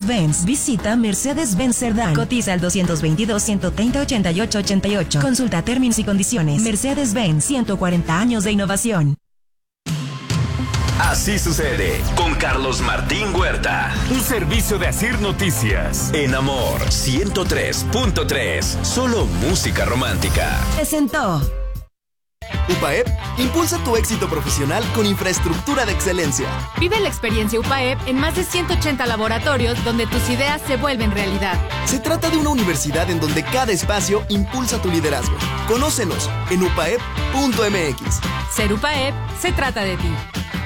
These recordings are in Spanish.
Mercedes-Benz. Visita Mercedes-Benz Cerdán. Cotiza al 222-130-8888. Consulta términos y condiciones. Mercedes-Benz, 140 años de innovación. Así sucede con Carlos Martín Huerta. Un servicio de Asir Noticias. En Amor 103.3. Solo música romántica. Presentó. UPAEP impulsa tu éxito profesional con infraestructura de excelencia. Vive la experiencia UPAEP en más de 180 laboratorios donde tus ideas se vuelven realidad. Se trata de una universidad en donde cada espacio impulsa tu liderazgo. Conócenos en upaep.mx. Ser UPAEP se trata de ti.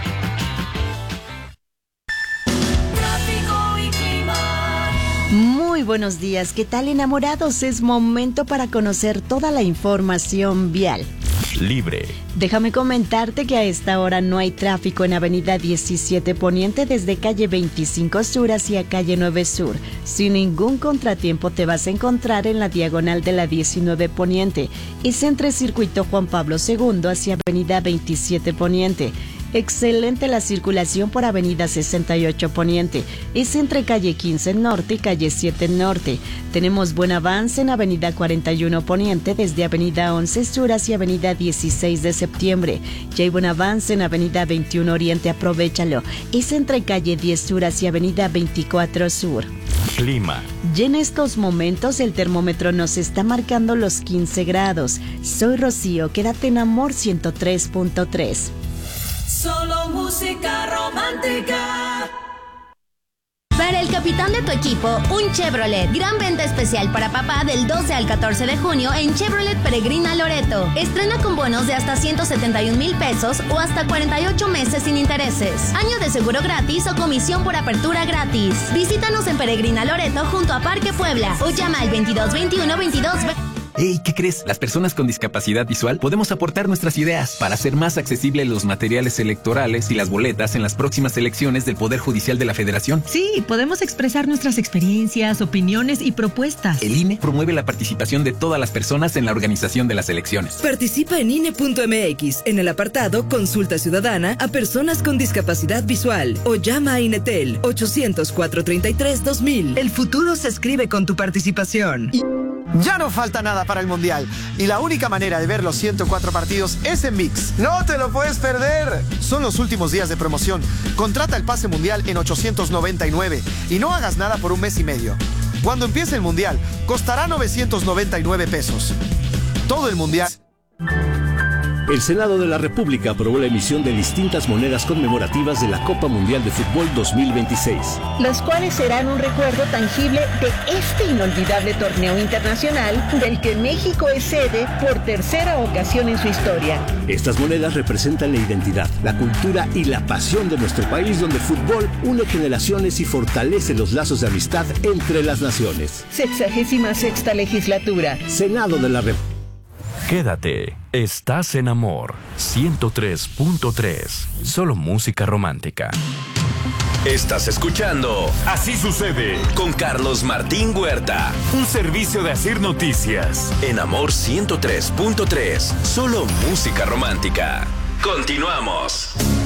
Muy buenos días, ¿qué tal, enamorados? Es momento para conocer toda la información vial. Libre. Déjame comentarte que a esta hora no hay tráfico en Avenida 17 Poniente desde calle 25 Sur hacia calle 9 Sur. Sin ningún contratiempo te vas a encontrar en la diagonal de la 19 Poniente. Es entre Circuito Juan Pablo II hacia Avenida 27 Poniente. Excelente la circulación por Avenida 68 Poniente. Es entre calle 15 Norte y calle 7 Norte. Tenemos buen avance en Avenida 41 Poniente desde Avenida 11 Sur hacia Avenida 16 de septiembre. Ya hay buen avance en Avenida 21 Oriente, aprovéchalo. Es entre calle 10 Sur hacia Avenida 24 Sur. Clima. Ya en estos momentos el termómetro nos está marcando los 15 grados. Soy Rocío, quédate en Amor 103.3. Solo música romántica. Para el capitán de tu equipo, un Chevrolet. Gran venta especial para papá del 12 al 14 de junio en Chevrolet Peregrina Loreto. Estrena con bonos de hasta 171,000 pesos o hasta 48 meses sin intereses. Año de seguro gratis o comisión por apertura gratis. Visítanos en Peregrina Loreto junto a Parque Puebla o llama al 2221-2220. Hey, ¿qué crees? Las personas con discapacidad visual podemos aportar nuestras ideas para hacer más accesibles los materiales electorales y las boletas en las próximas elecciones del Poder Judicial de la Federación. Sí, podemos expresar nuestras experiencias, opiniones y propuestas. El INE promueve la participación de todas las personas en la organización de las elecciones. Participa en INE.mx en el apartado Consulta Ciudadana a personas con discapacidad visual o llama a INETEL 800-433-2000. El futuro se escribe con tu participación. Ya no falta nada para el Mundial y la única manera de ver los 104 partidos es en ViX. ¡No te lo puedes perder! Son los últimos días de promoción. Contrata el pase mundial en 899 y no hagas nada por un mes y medio. Cuando empiece el Mundial, costará 999 pesos. Todo el Mundial. El Senado de la República aprobó la emisión de distintas monedas conmemorativas de la Copa Mundial de Fútbol 2026. Las cuales serán un recuerdo tangible de este inolvidable torneo internacional del que México es sede por tercera ocasión en su historia. Estas monedas representan la identidad, la cultura y la pasión de nuestro país, donde el fútbol une generaciones y fortalece los lazos de amistad entre las naciones. 66ª legislatura. Senado de la República. Quédate. Estás en Amor 103.3. Solo música romántica. Estás escuchando Así sucede con Carlos Martín Huerta. Un servicio de Asir Noticias. En Amor 103.3. Solo música romántica. Continuamos.